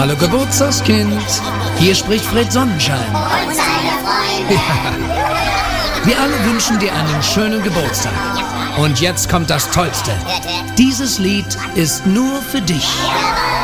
Hallo Geburtstagskind, hier spricht Fred Sonnenschein. Und seine Freunde. Wir alle wünschen dir einen schönen Geburtstag. Und jetzt kommt das Tollste. Dieses Lied ist nur für dich. Jawohl.